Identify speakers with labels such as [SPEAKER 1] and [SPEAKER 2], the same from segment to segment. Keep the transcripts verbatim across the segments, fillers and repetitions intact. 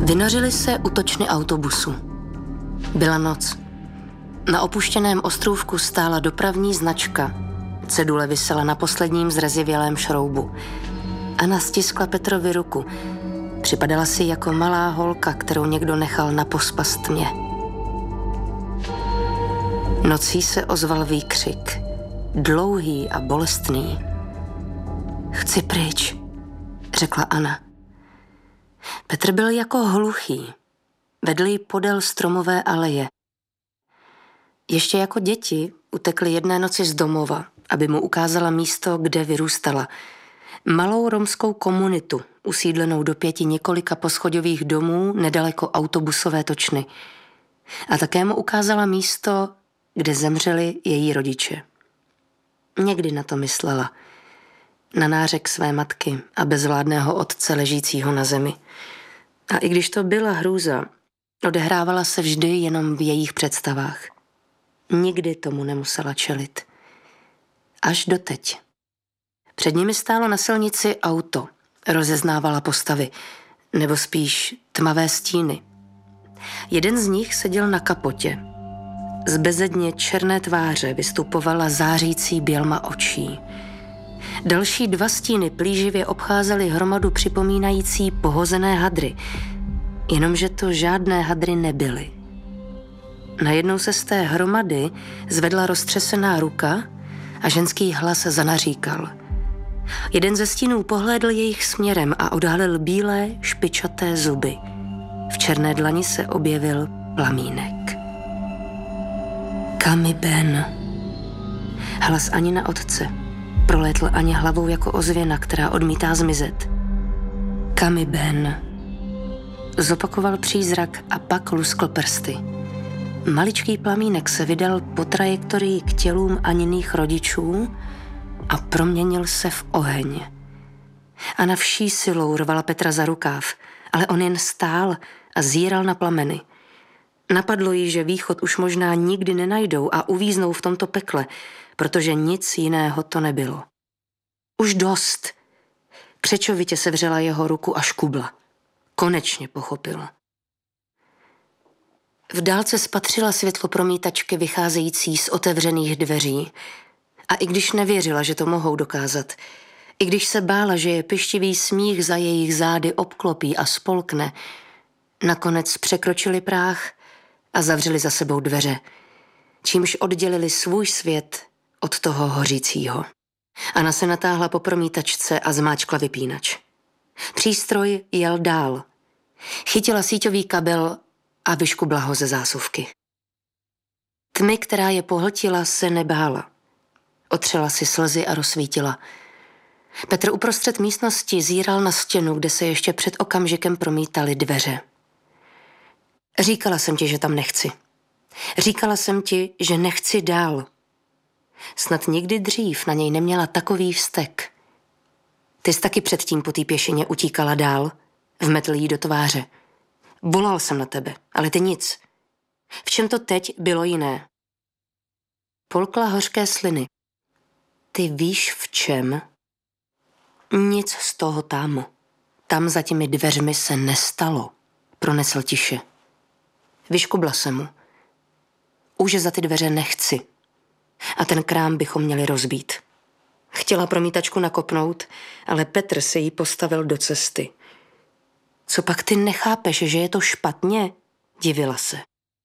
[SPEAKER 1] Vynořili se u točny autobusu. Byla noc. Na opuštěném ostrůvku stála dopravní značka. Cedule visela na posledním zrezivělém šroubu. Anna stiskla Petrovi ruku. Připadala si jako malá holka, kterou někdo nechal na pospas tmě. Nocí se ozval výkřik. Dlouhý a bolestný. Chci pryč, řekla Anna. Petr byl jako hluchý. Vedl jí podél stromové aleje. Ještě jako děti utekli jedné noci z domova, aby mu ukázala místo, kde vyrůstala. Malou romskou komunitu, usídlenou do pěti několika poschodových domů nedaleko autobusové točny. A také mu ukázala místo, kde zemřeli její rodiče. Někdy na to myslela. Na nářek své matky a bezvládného otce ležícího na zemi. A i když to byla hrůza, odehrávala se vždy jenom v jejich představách. Nikdy tomu nemusela čelit. Až doteď. Před nimi stálo na silnici auto. Rozeznávala postavy, nebo spíš tmavé stíny. Jeden z nich seděl na kapotě. Z bezedně černé tváře vystupovala zářící bělma očí. Další dva stíny plíživě obcházely hromadu připomínající pohozené hadry, jenomže to žádné hadry nebyly. Najednou se z té hromady zvedla roztřesená ruka a ženský hlas zanaříkal. Jeden ze stínů pohlédl jejich směrem a odhalil bílé, špičaté zuby. V černé dlani se objevil plamínek. Kami Ben. Hlas Anina otce. Prolétl Aně hlavou jako ozvěna, která odmítá zmizet. Kami Ben. Zopakoval přízrak a pak luskl prsty. Maličký plamínek se vydal po trajektorii k tělům Aniných rodičů a proměnil se v oheň. Anna vší silou rvala Petra za rukáv, ale on jen stál a zíral na plameny. Napadlo jí, že východ už možná nikdy nenajdou a uvíznou v tomto pekle, protože nic jiného to nebylo. Už dost. Křečovitě sevřela jeho ruku a škubla. Konečně pochopila. V dálce spatřila světlo promítačky vycházející z otevřených dveří. A i když nevěřila, že to mohou dokázat, i když se bála, že je pyštivý smích za jejich zády obklopí a spolkne, nakonec překročili práh a zavřeli za sebou dveře, čímž oddělili svůj svět od toho hořícího. Anna se natáhla po promítačce a zmáčkla vypínač. Přístroj jel dál. Chytila síťový kabel a vyškubla ho ze zásuvky. Tmy, která je pohltila, se nebála. Otřela si slzy a rozsvítila. Petr uprostřed místnosti zíral na stěnu, kde se ještě před okamžikem promítaly dveře. Říkala jsem ti, že tam nechci. Říkala jsem ti, že nechci dál. Snad nikdy dřív na něj neměla takový vztek. Ty jsi taky předtím po té pěšině utíkala dál, vmetl jí do tváře. Volal jsem na tebe, ale ty nic. V čem to teď bylo jiné? Polkla hořké sliny. Ty víš v čem? Nic z toho tam. Tam za těmi dveřmi se nestalo, pronesl tiše. Vyškubla se mu. Už za ty dveře nechci. A ten krám bychom měli rozbít. Chtěla promítačku nakopnout, ale Petr se jí postavil do cesty. Co pak ty nechápeš, že je to špatně? Divila se.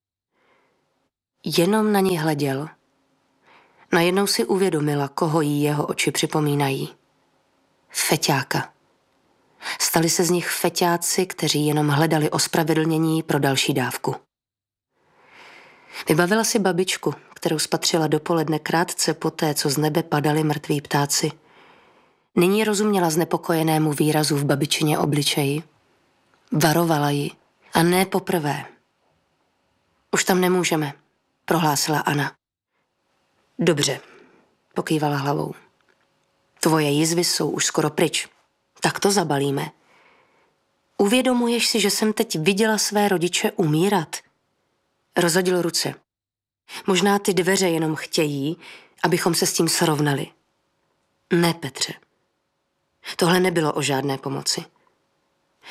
[SPEAKER 1] Jenom na ní hleděl. Najednou si uvědomila, koho jí jeho oči připomínají. Feťáka. Stali se z nich feťáci, kteří jenom hledali ospravedlnění pro další dávku. Vybavila si babičku, kterou spatřila dopoledne krátce poté, co z nebe padali mrtví ptáci. Nyní rozuměla znepokojenému výrazu v babičině obličeji. Varovala ji. A ne poprvé. Už tam nemůžeme, prohlásila Anna. Dobře, pokývala hlavou. Tvoje jizvy jsou už skoro pryč. Tak to zabalíme. Uvědomuješ si, že jsem teď viděla své rodiče umírat? Rozhodil ruce. Možná ty dveře jenom chtějí, abychom se s tím srovnali. Ne, Petře. Tohle nebylo o žádné pomoci.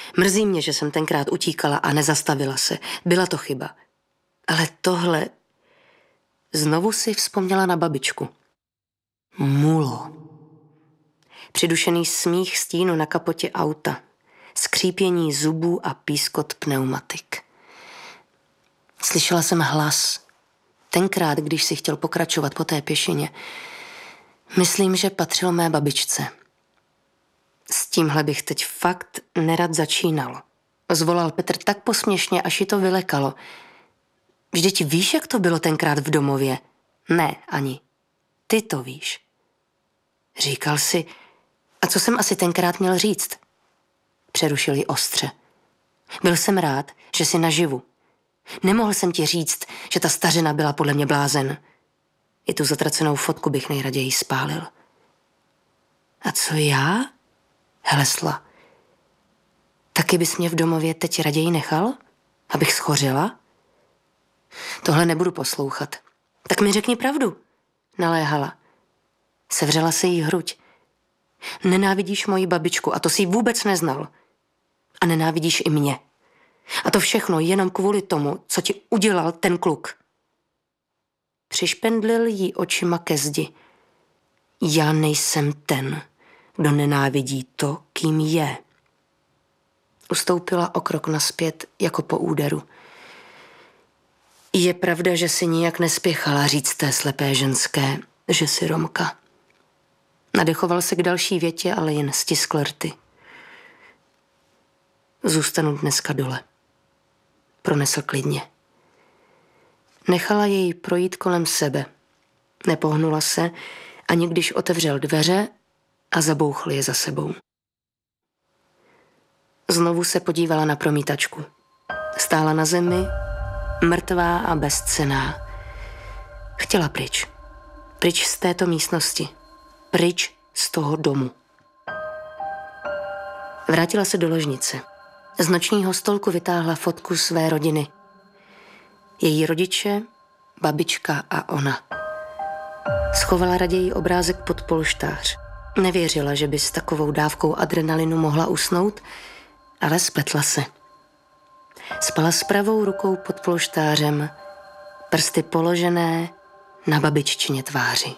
[SPEAKER 1] Mrzí mě, že jsem tenkrát utíkala a nezastavila se. Byla to chyba. Ale tohle... Znovu si vzpomněla na babičku. Mulo. Přidušený smích stínu na kapotě auta. Skřípění zubů a pískot pneumatik. Slyšela jsem hlas. Tenkrát, když si chtěl pokračovat po té pěšině. Myslím, že patřil mé babičce. S tímhle bych teď fakt nerad začínal. Zvolal Petr tak posměšně, až ji to vylekalo. Vždyť víš, jak to bylo tenkrát v domově? Ne, Ani. Ty to víš. Říkal si, a co jsem asi tenkrát měl říct? Přerušil ji ostře. Byl jsem rád, že jsi naživu. Nemohl jsem ti říct, že ta stařena byla podle mě blázen. I tu zatracenou fotku bych nejraději spálil. A co já? Hlesla. Taky bys mě v domově teď raději nechal? Abych schořila? Tohle nebudu poslouchat. Tak mi řekni pravdu, naléhala. Sevřela se jí hruď. Nenávidíš moji babičku a to si ji vůbec neznal. A nenávidíš i mě. A to všechno jenom kvůli tomu, co ti udělal ten kluk. Přišpendlil jí očima ke zdi. Já nejsem ten, kdo nenávidí to, kým je. Ustoupila o krok nazpět jako po úderu. Je pravda, že si nijak nespěchala říct té slepé ženské, že jsi Romka. Nadechoval se k další větě, ale jen stiskl rty. Zůstanu dneska dole. Pronesl klidně. Nechala jej projít kolem sebe. Nepohnula se, ani když otevřel dveře a zabouchl je za sebou. Znovu se podívala na promítačku. Stála na zemi, mrtvá a bezcenná. Chtěla pryč. Pryč z této místnosti. Pryč z toho domu. Vrátila se do ložnice. Z nočního stolku vytáhla fotku své rodiny. Její rodiče, babička a ona. Schovala raději obrázek pod polštář. Nevěřila, že by s takovou dávkou adrenalinu mohla usnout, ale spletla se. Spala s pravou rukou pod polštářem, prsty položené na babiččině tváři.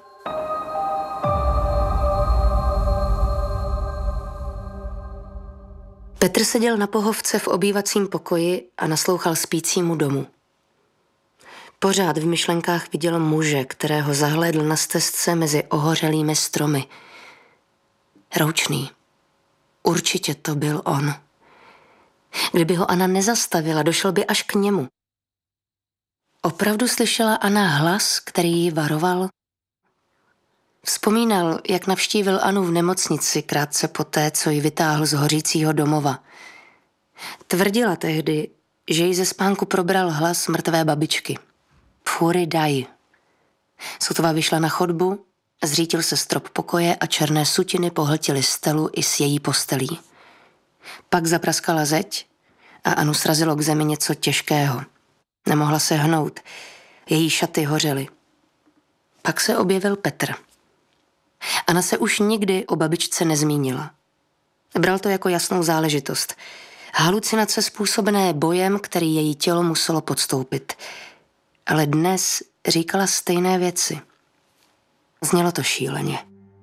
[SPEAKER 1] Petr seděl na pohovce v obývacím pokoji a naslouchal spícímu domu. Pořád v myšlenkách viděl muže, kterého zahlédl na stezce mezi ohořelými stromy. Roučný. Určitě to byl on. Kdyby ho Anna nezastavila, došel by až k němu. Opravdu slyšela Anna hlas, který ji varoval? Vzpomínal, jak navštívil Anu v nemocnici krátce poté, co ji vytáhl z hořícího domova. Tvrdila tehdy, že ji ze spánku probral hlas mrtvé babičky. Pfury daj. Sotva vyšla na chodbu, zřítil se strop pokoje a černé sutiny pohltily stelu i s její postelí. Pak zapraskala zeď a Anu srazilo k zemi něco těžkého. Nemohla se hnout, její šaty hořely. Pak se objevil Petr. Anna se už nikdy o babičce nezmínila. Bral to jako jasnou záležitost. Halucinace způsobené bojem, který její tělo muselo podstoupit. Ale dnes říkala stejné věci. Znělo to šíleně.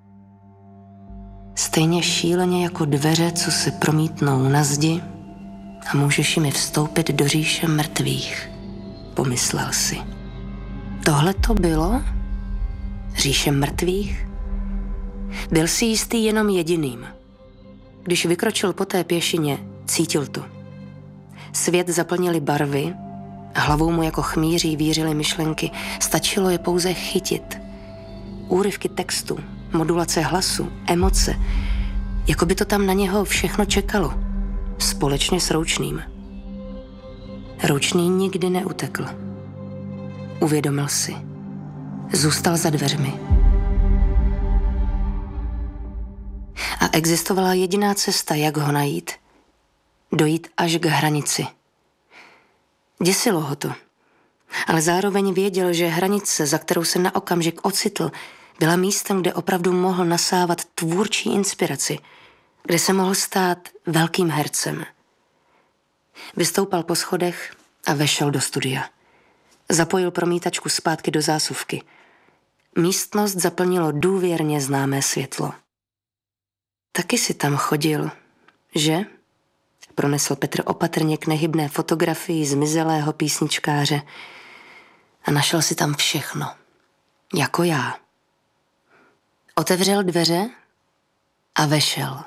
[SPEAKER 1] Stejně šíleně jako dveře, co se promítnou na zdi a můžeš jimi vstoupit do říše mrtvých, pomyslel si. Tohle to bylo? Říše mrtvých? Byl si jistý jenom jediným. Když vykročil po té pěšině, cítil to. Svět zaplnili barvy, hlavou mu jako chmíří vířily myšlenky, stačilo je pouze chytit. Úryvky textu, modulace hlasu, emoce, jako by to tam na něho všechno čekalo, společně s Roučným. Roučný nikdy neutekl. Uvědomil si. Zůstal za dveřmi. A existovala jediná cesta, jak ho najít. Dojít až k hranici. Děsilo ho to. Ale zároveň věděl, že hranice, za kterou se na okamžik ocitl, byla místem, kde opravdu mohl nasávat tvůrčí inspiraci, kde se mohl stát velkým hercem. Vystoupal po schodech a vešel do studia. Zapojil promítačku zpátky do zásuvky. Místnost zaplnilo důvěrně známé světlo. Taky si tam chodil, že? Pronesl Petr opatrně k nehybné fotografii zmizelého písničkáře a našel si tam všechno. Jako já. Otevřel dveře a vešel.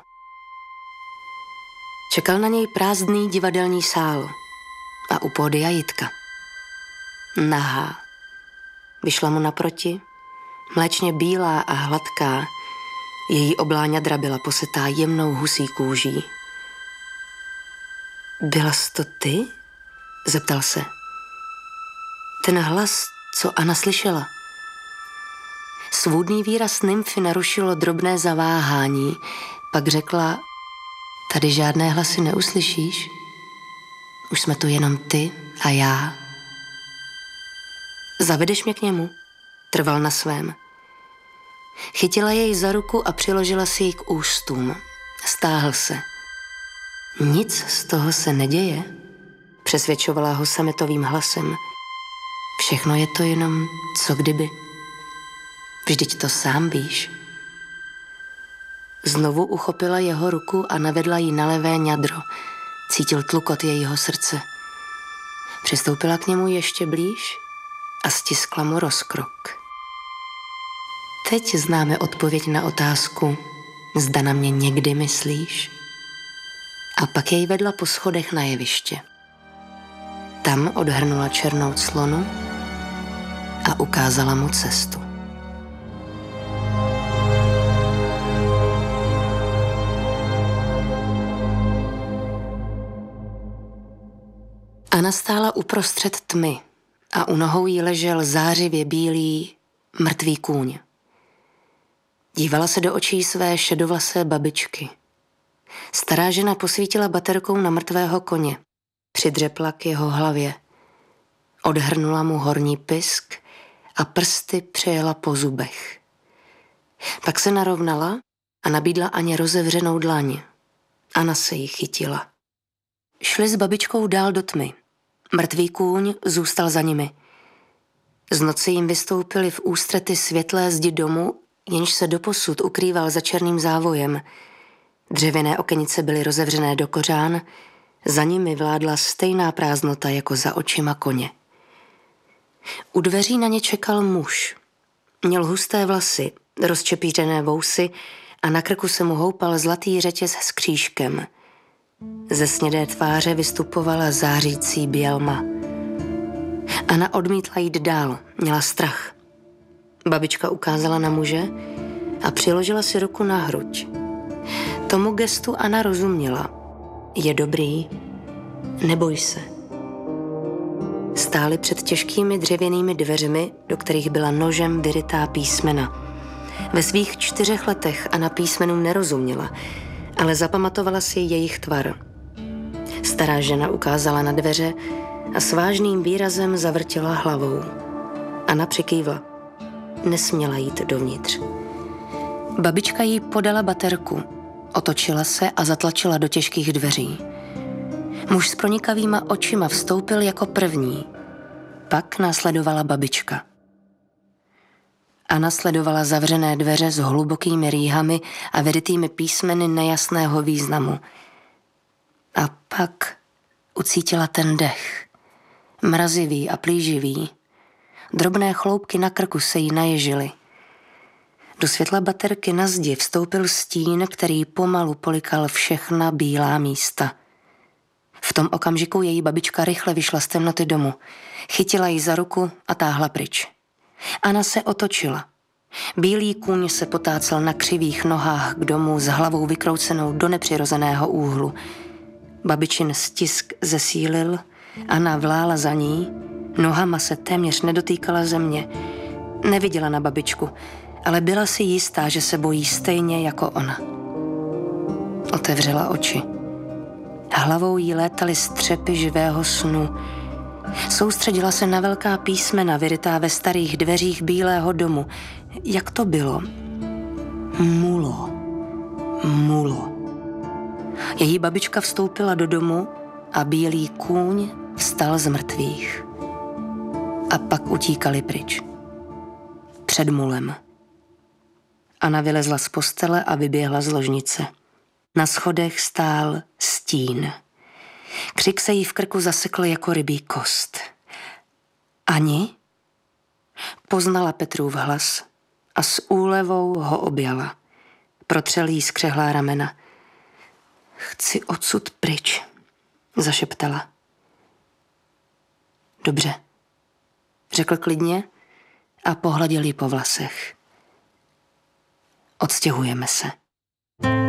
[SPEAKER 1] Čekal na něj prázdný divadelní sál a u pódia Jitka. Nahá. Vyšla mu naproti, mléčně bílá a hladká, její obláňadra byla posetá jemnou husí kůží. Byla jsi to ty? Zeptal se. Ten hlas, co Anna slyšela. Svůdný výraz nymfy narušilo drobné zaváhání, pak řekla, tady žádné hlasy neuslyšíš. Už jsme tu jenom ty a já. Zavedeš mě k němu? Trval na svém. Chytila jej za ruku a přiložila si ji k ústům. Stáhl se. Nic z toho se neděje, přesvědčovala ho sametovým hlasem. Všechno je to jenom co kdyby. Vždyť to sám víš. Znovu uchopila jeho ruku a navedla ji na levé ňadro. Cítil tlukot jejího srdce. Přistoupila k němu ještě blíž a stiskla mu rozkrok. Teď známe odpověď na otázku, zda na mě někdy myslíš? A pak jej vedla po schodech na jeviště. Tam odhrnula černou clonu a ukázala mu cestu. Anna stála uprostřed tmy a u nohou jí ležel zářivě bílý, mrtvý kůň. Dívala se do očí své šedovlasé babičky. Stará žena posvítila baterkou na mrtvého koně. Přidřepla k jeho hlavě. Odhrnula mu horní pysk a prsty přejela po zubech. Pak se narovnala a nabídla Aně rozevřenou dlaň. Anna se jí chytila. Šli s babičkou dál do tmy. Mrtvý kůň zůstal za nimi. Z noci jim vystoupily v ústrety světlé zdi domu, jenž se doposud ukrýval za černým závojem. Dřevěné okenice byly rozevřené do kořán, za nimi vládla stejná prázdnota jako za očima koně. U dveří na ně čekal muž. Měl husté vlasy, rozčepířené vousy a na krku se mu houpal zlatý řetěz s křížkem. Ze snědé tváře vystupovala zářící bělma. Anna odmítla jít dál, měla strach. Babička ukázala na muže a přiložila si ruku na hruď. Tomu gestu Anna rozuměla. Je dobrý, neboj se. Stáli před těžkými dřevěnými dveřmi, do kterých byla nožem vyrytá písmena. Ve svých čtyřech letech Anna písmenům nerozuměla, ale zapamatovala si jejich tvar. Stará žena ukázala na dveře a s vážným výrazem zavrtěla hlavou. Anna přikývla. Nesměla jít dovnitř. Babička jí podala baterku, otočila se a zatlačila do těžkých dveří. Muž s pronikavýma očima vstoupil jako první. Pak následovala babička. Anna sledovala zavřené dveře s hlubokými rýhami a vyrytými písmeny nejasného významu. A pak ucítila ten dech. Mrazivý a plíživý. Drobné chloupky na krku se jí naježily. Do světla baterky na zdi vstoupil stín, který pomalu polikal všechna bílá místa. V tom okamžiku její babička rychle vyšla z temnoty domu. Chytila ji za ruku a táhla pryč. Anna se otočila. Bílý kůň se potácel na křivých nohách k domu s hlavou vykroucenou do nepřirozeného úhlu. Babičin stisk zesílil, Anna vlála za ní, nohama se téměř nedotýkala země. Neviděla na babičku, ale byla si jistá, že se bojí stejně jako ona. Otevřela oči. Hlavou jí létaly střepy živého snu. Soustředila se na velká písmena vyrytá ve starých dveřích bílého domu. Jak to bylo? Mulo. Mulo. Její babička vstoupila do domu a bílý kůň vstal z mrtvých. A pak utíkali pryč. Před mulem. Anna vylezla z postele a vyběhla z ložnice. Na schodech stál stín. Křik se jí v krku zasekl jako rybí kost. Ani? Poznala Petrův hlas a s úlevou ho objala. Protřel jí skřehlá ramena. Chci odsud pryč, zašeptala. Dobře, řekl klidně a pohladil jí po vlasech. Odstěhujeme se.